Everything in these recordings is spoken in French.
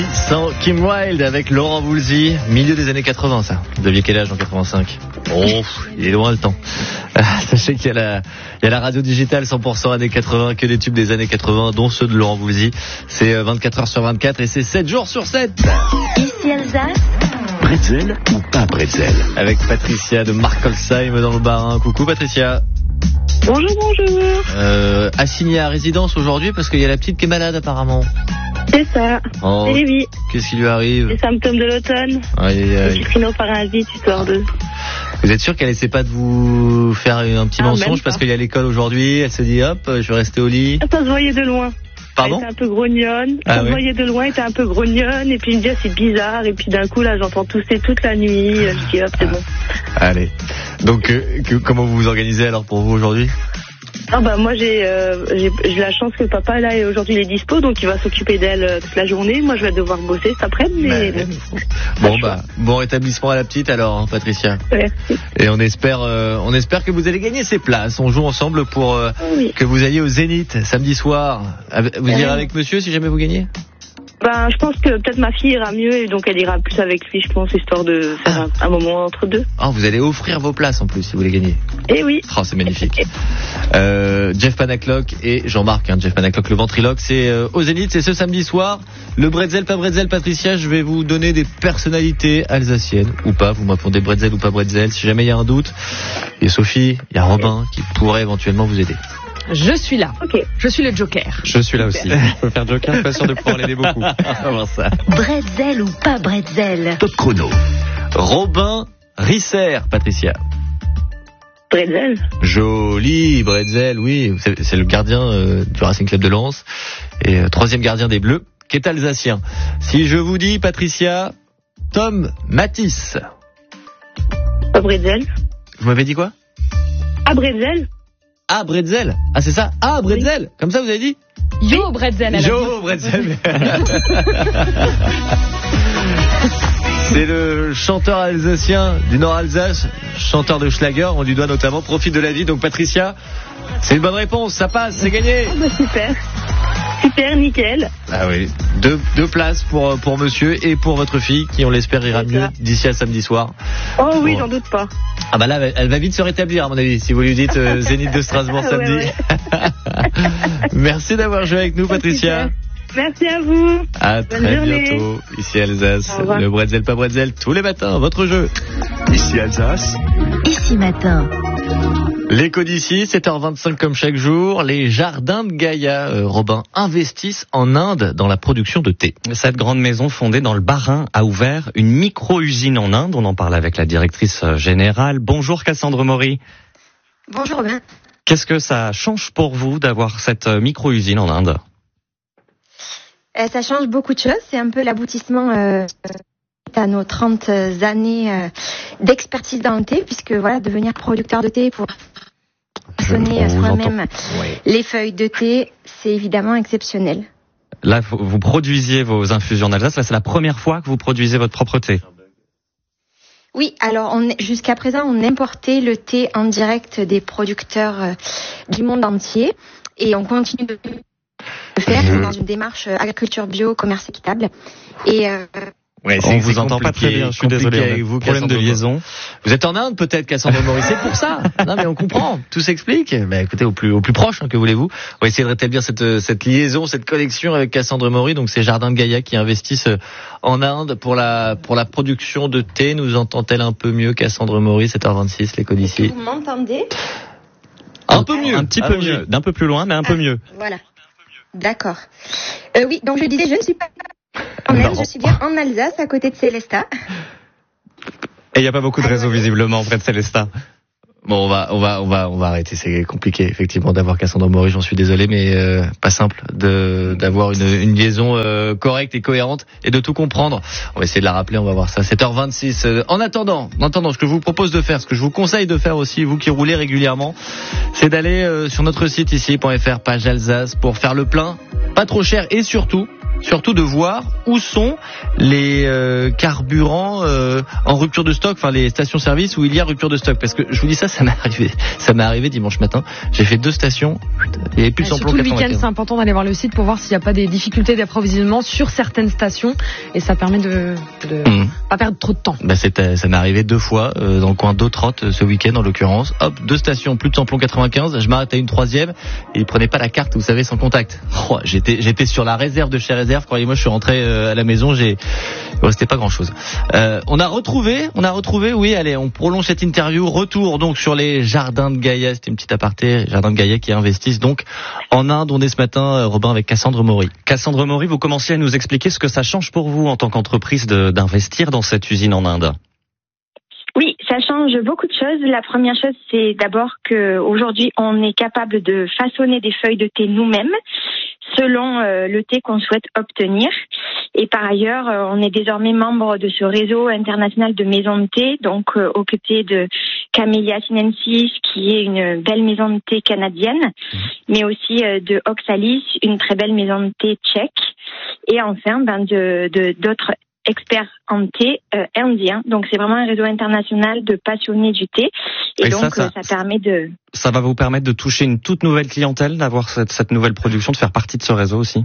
sans Kim Wilde avec Laurent Voulzy, milieu des années 80 ça. Vous aviez quel âge en 85? Oh, il est loin le temps. Sachez qu'il y a la radio digitale 100% années 80, que des tubes des années 80, dont ceux de Laurent Voulzy. C'est 24 heures sur 24 et c'est 7 jours sur 7. Ici Alsace. Bretzel ou pas bretzel? Avec Patricia de Markolsheim dans le Bas-Rhin. Coucou Patricia. Bonjour. Assignée à résidence aujourd'hui parce qu'il y a la petite qui est malade apparemment. C'est ça. Oh, Eh oui. qu'est-ce qui lui arrive? Les symptômes de l'automne. Aïe, aïe, aïe. Rhinoparasite, histoire de... Vous êtes sûr qu'elle essaie pas de vous faire un petit mensonge parce qu'elle est à l'école aujourd'hui? Elle se dit hop, je vais rester au lit. Ça se voyait de loin. Pardon? Elle était un peu grognonne. Ça se voyait de loin, elle était un peu grognonne. Et puis je me dis, c'est bizarre. Et puis d'un coup, là, j'entends tousser toute la nuit. Je dis, hop, c'est bon. Allez. Donc, comment vous vous organisez alors pour vous aujourd'hui? Ah bah moi j'ai la chance que papa là aujourd'hui il est dispo, donc il va s'occuper d'elle toute la journée. Moi je vais devoir bosser cet après-midi. Mais... Bon rétablissement à la petite alors, Patricia. Merci. Et on espère que vous allez gagner ces places. On joue ensemble pour que vous alliez au Zénith samedi soir. Vous irez avec monsieur si jamais vous gagnez? Ben, je pense que peut-être ma fille ira mieux et donc elle ira plus avec lui, je pense, histoire de faire un moment entre deux. Ah, vous allez offrir vos places en plus si vous les gagnez. Eh oui. Oh, c'est magnifique. Jeff Panaclock et Jean-Marc, Jeff Panaclock, le ventriloque, c'est au Zénith, c'est ce samedi soir. Le bretzel, pas bretzel, Patricia, je vais vous donner des personnalités alsaciennes ou pas. Vous m'appelez bretzel ou pas bretzel. Si jamais il y a un doute, il y a Sophie, il y a Robin qui pourrait éventuellement vous aider. Je suis là. Ok. Je suis le Joker. Je suis là aussi. Je peux faire Joker, pas sûr de pouvoir l'aider beaucoup. On va voir ça. Bretzel ou pas bretzel? Top chrono. Robin Risser, Patricia. Bretzel. Joli bretzel, oui. C'est le gardien du Racing Club de Lens et troisième gardien des Bleus, qui est alsacien. Si je vous dis, Patricia, Tom Matisse. Pas bretzel. Vous m'avez dit quoi? Ah, bretzel. Ah, bretzel. Ah, c'est ça? Ah, bretzel. Oui. Comme ça, vous avez dit? Yo, bretzel. Yo, bretzel. C'est le chanteur alsacien du Nord-Alsace, chanteur de Schlager. On lui doit notamment Profite de la vie. Donc, Patricia, c'est une bonne réponse. Ça passe, c'est gagné. Oh, bah, super. Super, nickel. Ah oui, deux places pour monsieur et pour votre fille qui, on l'espère, ira mieux d'ici à samedi soir. Oh oui, j'en doute pas. Ah bah là, elle va vite se rétablir à mon avis, si vous lui dites Zénith de Strasbourg samedi. Ouais. Merci d'avoir joué avec nous, Patricia. Merci à vous. À très bientôt, ici Alsace. Le bretzel, pas bretzel, tous les matins, votre jeu. Ici Alsace. Ici matin. L'écho d'ici, 7h25 comme chaque jour, les jardins de Gaïa, Robin, investissent en Inde dans la production de thé. Cette grande maison fondée dans le Bas-Rhin a ouvert une micro-usine en Inde. On en parle avec la directrice générale. Bonjour Cassandre Maury. Bonjour Robin. Qu'est-ce que ça change pour vous d'avoir cette micro-usine en Inde? Ça change beaucoup de choses. C'est un peu l'aboutissement à nos 30 années d'expertise dans le thé, puisque voilà, devenir producteur de thé pour façonner soi-même les feuilles de thé, c'est évidemment exceptionnel. Là, vous produisiez vos infusions en Alsace. Là, c'est la première fois que vous produisez votre propre thé. Oui, alors jusqu'à présent, on importait le thé en direct des producteurs du monde entier et on continue de le faire dans une démarche agriculture bio, commerce équitable. Et on vous entend pas très bien, je suis désolé, avec vous, problème de liaison. Vous êtes en Inde peut-être, Cassandre Maury, c'est pour ça. Non mais on comprend, tout s'explique. Mais écoutez, au plus proche, que voulez-vous. On va essayer de rétablir cette liaison, cette connexion avec Cassandre Maury. Donc c'est Jardins de Gaïa qui investissent en Inde pour la production de thé. Nous entend-elle un peu mieux, Cassandre Maury, 7h26, l'écho d'ici. Vous m'entendez? Un peu mieux, un petit peu mieux, d'un peu plus loin, mais un peu mieux. Voilà. D'accord. Oui, donc je disais, je ne suis pas en Inde, je suis bien en Alsace, à côté de Célestat. Et il n'y a pas beaucoup de réseaux visiblement près de Célestat. Bon, on va arrêter. C'est compliqué, effectivement, d'avoir Cassandre Maury. J'en suis désolé, mais pas simple d'avoir une liaison correcte et cohérente et de tout comprendre. On va essayer de la rappeler. On va voir ça. 7h26. En attendant, ce que je vous propose de faire, ce que je vous conseille de faire aussi, vous qui roulez régulièrement, c'est d'aller sur notre site ici.fr, page Alsace, pour faire le plein, pas trop cher et surtout surtout de voir où sont les carburants en rupture de stock, enfin les stations-service où il y a rupture de stock. Parce que je vous dis ça m'est arrivé dimanche matin. J'ai fait 2 stations, il n'y avait plus de samplon 95. Surtout le week-end, c'est important d'aller voir le site pour voir s'il n'y a pas des difficultés d'approvisionnement sur certaines stations, et ça permet de pas perdre trop de temps. Ça m'est arrivé 2 fois dans le coin d'Autrotte ce week-end en l'occurrence. Hop, 2 stations, plus de samplon 95. Je m'arrête à une 3e et ils prenaient pas la carte, vous savez, sans contact. J'étais sur la réserve de chez réserve. Croyez-moi, je suis rentré à la maison. Il restait pas grand-chose. On a retrouvé. Oui, allez, on prolonge cette interview. Retour donc sur les Jardins de Gaïa. C'était une petite aparté. Jardins de Gaïa qui investissent donc en Inde. On est ce matin, Robin, avec Cassandre Maury. Cassandre Maury, vous commenciez à nous expliquer ce que ça change pour vous en tant qu'entreprise d'investir dans cette usine en Inde. Oui, ça change beaucoup de choses. La première chose, c'est d'abord qu'aujourd'hui, on est capable de façonner des feuilles de thé nous-mêmes selon le thé qu'on souhaite obtenir. Et par ailleurs, on est désormais membre de ce réseau international de maisons de thé, donc aux côtés de Camellia Sinensis, qui est une belle maison de thé canadienne, mais aussi de Oxalis, une très belle maison de thé tchèque, et enfin d'autres experts en thé indiens. Donc c'est vraiment un réseau international de passionnés du thé. Et donc ça permet de... Ça va vous permettre de toucher une toute nouvelle clientèle, d'avoir cette nouvelle production, de faire partie de ce réseau aussi?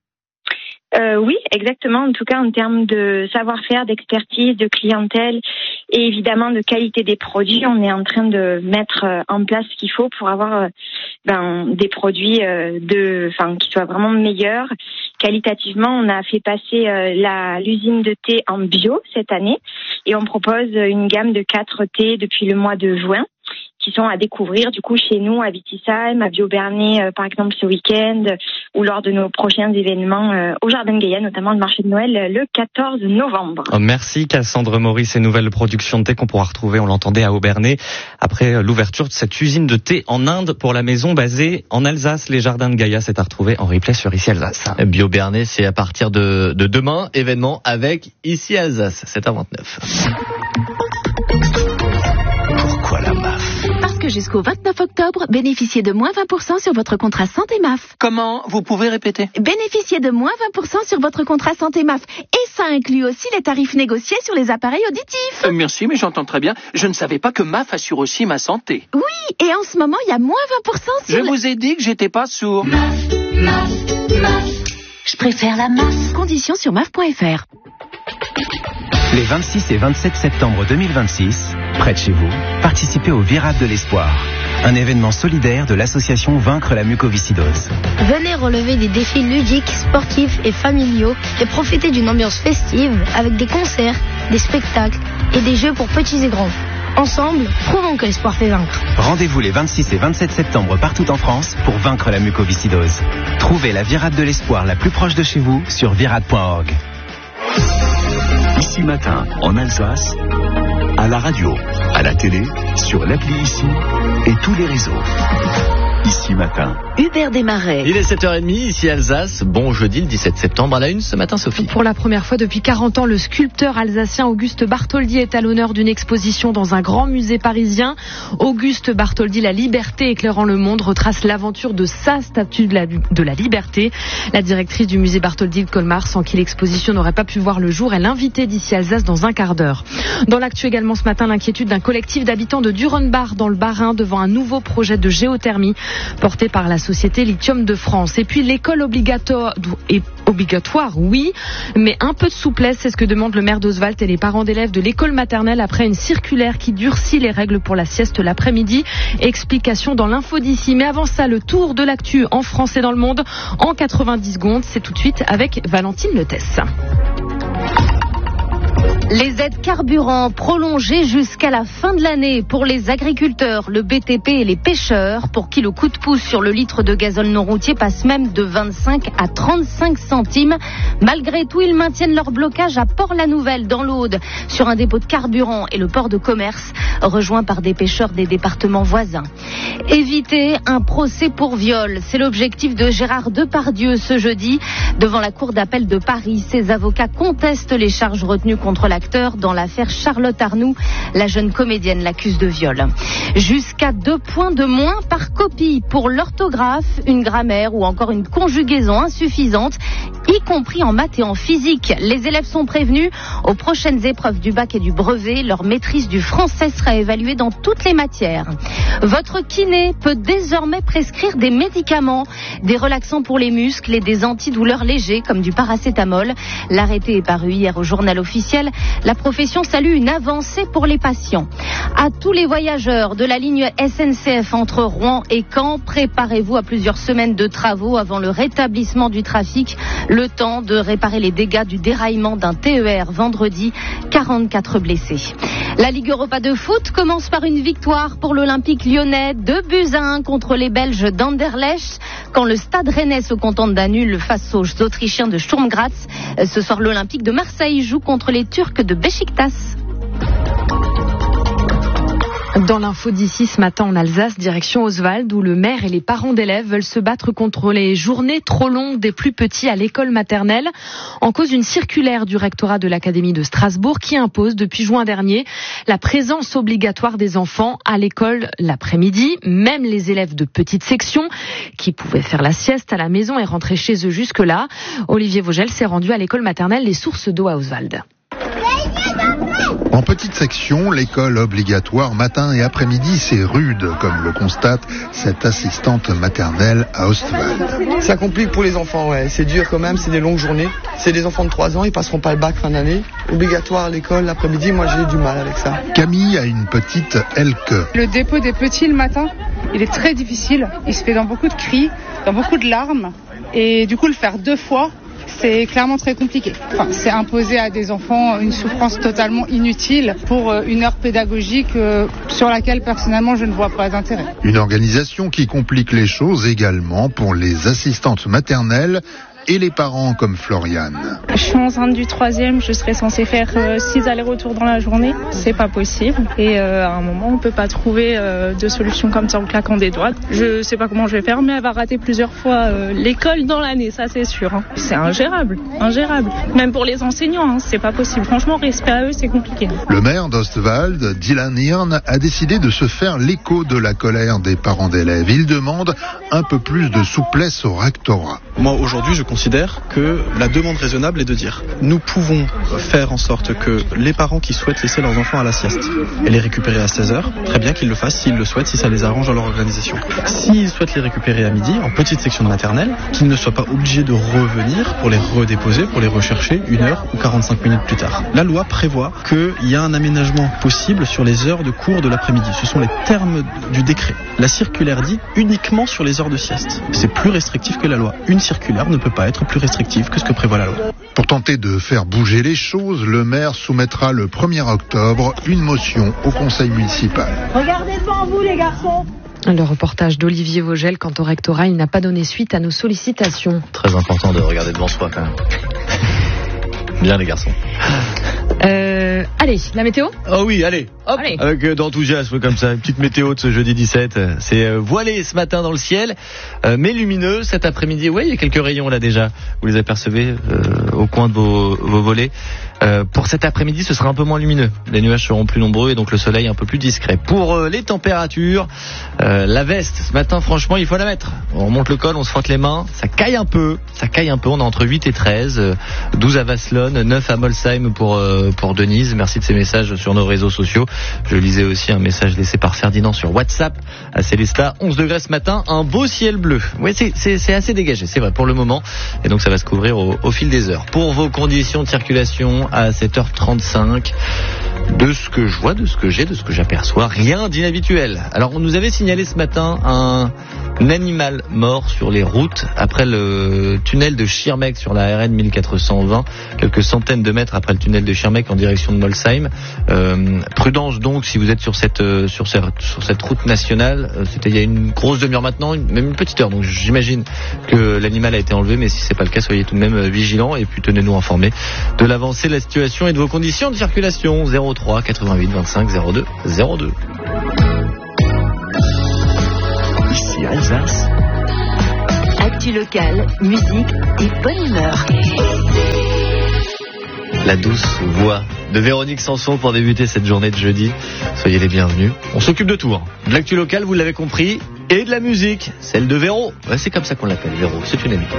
Oui, exactement. En tout cas, en termes de savoir-faire, d'expertise, de clientèle et évidemment de qualité des produits, on est en train de mettre en place ce qu'il faut pour avoir des produits qui soient vraiment meilleurs. Qualitativement, on a fait passer l'usine de thé en bio cette année et on propose une gamme de 4 thés depuis le mois de juin, qui sont à découvrir du coup chez nous à Vitisheim, à Biobernay par exemple ce week-end, ou lors de nos prochains événements au Jardin de Gaïa, notamment le marché de Noël le 14 novembre. Merci Cassandre Maury, ces nouvelles productions de thé qu'on pourra retrouver, on l'entendait, à Aubernay, après l'ouverture de cette usine de thé en Inde pour la maison basée en Alsace. Les Jardins de Gaïa, c'est à retrouver en replay sur Ici Alsace. Biobernay, c'est à partir de demain, événement avec Ici Alsace, 7h29. Pourquoi la MAF? Parce que jusqu'au 29 octobre, bénéficiez de moins 20% sur votre contrat santé MAF. Comment? Vous pouvez répéter? Bénéficiez de moins 20% sur votre contrat santé MAF. Et ça inclut aussi les tarifs négociés sur les appareils auditifs. Merci, mais j'entends très bien. Je ne savais pas que MAF assure aussi ma santé. Oui, et en ce moment, il y a moins 20% sur... Je vous ai dit que j'étais pas sourd. MAF. Je préfère la MAF. Conditions sur MAF.fr. Les 26 et 27 septembre 2026, près de chez vous, participez au Virade de l'Espoir, un événement solidaire de l'association Vaincre la mucoviscidose. Venez relever des défis ludiques, sportifs et familiaux et profiter d'une ambiance festive avec des concerts, des spectacles et des jeux pour petits et grands. Ensemble, prouvons que l'espoir fait vaincre. Rendez-vous les 26 et 27 septembre partout en France pour vaincre la mucoviscidose. Trouvez la Virade de l'Espoir la plus proche de chez vous sur virade.org. Ici Matin, en Alsace, à la radio, à la télé, sur l'appli Ici et tous les réseaux. Ici Matin. Hubert Desmarais. Il est 7h30, ici Alsace. Bon jeudi, le 17 septembre, à la une ce matin, Sophie. Pour la première fois depuis 40 ans, le sculpteur alsacien Auguste Bartholdi est à l'honneur d'une exposition dans un grand musée parisien. Auguste Bartholdi, la liberté éclairant le monde, retrace l'aventure de sa statue de la liberté. La directrice du musée Bartholdi de Colmar, sans qui l'exposition n'aurait pas pu voir le jour, est l'invitée d'Ici Alsace dans un quart d'heure. Dans l'actu également ce matin, l'inquiétude d'un collectif d'habitants de Durenbach dans le Bas-Rhin devant un nouveau projet de géothermie porté par la société Lithium de France. Et puis l'école obligatoire, oui, mais un peu de souplesse, c'est ce que demande le maire d'Oswald et les parents d'élèves de l'école maternelle après une circulaire qui durcit les règles pour la sieste l'après-midi. Explication dans l'info d'ici. Mais avant ça, le tour de l'actu en France et dans le monde en 90 secondes. C'est tout de suite avec Valentine Letesse. Les aides carburant prolongées jusqu'à la fin de l'année pour les agriculteurs, le BTP et les pêcheurs, pour qui le coup de pouce sur le litre de gazole non routier passe même de 25 à 35 centimes. Malgré tout, ils maintiennent leur blocage à Port-la-Nouvelle, dans l'Aude, sur un dépôt de carburant et le port de commerce, rejoint par des pêcheurs des départements voisins. Éviter un procès pour viol, c'est l'objectif de Gérard Depardieu ce jeudi. Devant la cour d'appel de Paris, ses avocats contestent les charges retenues contre la l'acteur dans l'affaire Charlotte Arnoux. La jeune comédienne l'accuse de viol. Jusqu'à 2 points de moins par copie pour l'orthographe, une grammaire ou encore une conjugaison insuffisante, y compris en maths et en physique. Les élèves sont prévenus. Aux prochaines épreuves du bac et du brevet, leur maîtrise du français sera évaluée dans toutes les matières. Votre kiné peut désormais prescrire des médicaments, des relaxants pour les muscles et des antidouleurs légers comme du paracétamol. L'arrêté est paru hier au journal officiel. La profession salue une avancée pour les patients. À tous les voyageurs de la ligne SNCF entre Rouen et Caen, préparez-vous à plusieurs semaines de travaux avant le rétablissement du trafic. Le temps de réparer les dégâts du déraillement d'un TER vendredi. 44 blessés. La Ligue Europa de foot commence par une victoire pour l'Olympique lyonnais, 2-1 contre les Belges d'Anderlecht. Quand le Stade Rennais se contente d'un nul face aux Autrichiens de Sturm Graz. Ce soir, l'Olympique de Marseille joue contre les Turcs de Beşiktaş. Dans l'info d'ici ce matin en Alsace, direction Oswald, où le maire et les parents d'élèves veulent se battre contre les journées trop longues des plus petits à l'école maternelle. En cause une circulaire du rectorat de l'Académie de Strasbourg qui impose depuis juin dernier la présence obligatoire des enfants à l'école l'après-midi. Même les élèves de petite section qui pouvaient faire la sieste à la maison et rentrer chez eux jusque-là. Olivier Vogel s'est rendu à l'école maternelle Les Sources d'eau à Oswald. En petite section, l'école obligatoire matin et après-midi, c'est rude, comme le constate cette assistante maternelle à Ostwald. Ça complique pour les enfants, ouais. C'est dur quand même, c'est des longues journées. C'est des enfants de 3 ans, ils passeront pas le bac fin d'année. Obligatoire à l'école l'après-midi, moi j'ai du mal avec ça. Camille a une petite Elke. Le dépôt des petits le matin, il est très difficile. Il se fait dans beaucoup de cris, dans beaucoup de larmes. Et du coup, le faire 2 fois, c'est clairement très compliqué. Enfin, c'est imposer à des enfants une souffrance totalement inutile pour une heure pédagogique sur laquelle personnellement je ne vois pas d'intérêt. Une organisation qui complique les choses également pour les assistantes maternelles et les parents comme Floriane. Je suis enceinte du 3e, je serais censée faire 6 allers-retours dans la journée. C'est pas possible. Et à un moment, on peut pas trouver de solution comme ça en claquant des doigts. Je sais pas comment je vais faire, mais elle va rater plusieurs fois l'école dans l'année, ça c'est sûr. Hein. C'est ingérable. Même pour les enseignants, hein, c'est pas possible. Franchement, respect à eux, c'est compliqué. Le maire d'Ostwald, Dylan Hirn, a décidé de se faire l'écho de la colère des parents d'élèves. Il demande un peu plus de souplesse au rectorat. Moi, aujourd'hui, je considère que la demande raisonnable est de dire nous pouvons faire en sorte que les parents qui souhaitent laisser leurs enfants à la sieste et les récupérer à 16h, très bien qu'ils le fassent s'ils le souhaitent, si ça les arrange dans leur organisation. S'ils souhaitent les récupérer à midi, en petite section de maternelle, qu'ils ne soient pas obligés de revenir pour les redéposer, pour les rechercher 1 heure ou 45 minutes plus tard. La loi prévoit qu'il y a un aménagement possible sur les heures de cours de l'après-midi. Ce sont les termes du décret. La circulaire dit uniquement sur les heures de sieste. C'est plus restrictif que la loi. Une circulaire ne peut pas être plus restrictive que ce que prévoit la loi. Pour tenter de faire bouger les choses, le maire soumettra le 1er octobre une motion au conseil municipal. Regardez devant vous les garçons. Le reportage d'Olivier Vogel quant au rectorat, il n'a pas donné suite à nos sollicitations. Très important de regarder devant soi quand même. Bien les garçons. Allez, la météo ? Oh oui, allez, hop, allez. Avec d'enthousiasme comme ça, une petite météo de ce jeudi 17. C'est voilé ce matin dans le ciel, mais lumineux cet après-midi. Ouais, il y a quelques rayons là déjà, vous les apercevez au coin de vos volets. Pour cet après-midi, ce sera un peu moins lumineux. Les nuages seront plus nombreux et donc le soleil un peu plus discret. Pour les températures, la veste, ce matin, franchement, il faut la mettre. On remonte le col, on se frotte les mains, ça caille un peu. On est entre 8 et 13, 12 à Vasselonne, 9 à Molsheim pour Denise. Merci de ces messages sur nos réseaux sociaux. Je lisais aussi un message laissé par Ferdinand sur WhatsApp à Célestat. 11 degrés ce matin, un beau ciel bleu. Oui, c'est assez dégagé, c'est vrai pour le moment. Et donc ça va se couvrir au fil des heures. Pour vos conditions de circulation à 7h35, de ce que je vois, de ce que j'ai, de ce que j'aperçois, rien d'inhabituel. Alors on nous avait signalé ce matin un animal mort sur les routes après le tunnel de Schirmeck sur la RN 1420, quelques centaines de mètres après le tunnel de Schirmeck en direction de Molsheim. Prudence donc si vous êtes sur cette route nationale. C'était il y a une grosse demi-heure maintenant, même une petite heure. Donc j'imagine que l'animal a été enlevé, mais si c'est pas le cas, soyez tout de même vigilants et puis tenez-nous informés de l'avancée de la situation et de vos conditions de circulation. 03 88 25 02 02. Ici Alsace. Actu locale, musique et bonne humeur. La douce voix de Véronique Sanson pour débuter cette journée de jeudi. Soyez les bienvenus. On s'occupe de tout, hein. De l'actu locale, vous l'avez compris, et de la musique, celle de Véro. Ouais, c'est comme ça qu'on l'appelle, Véro. C'est une amie.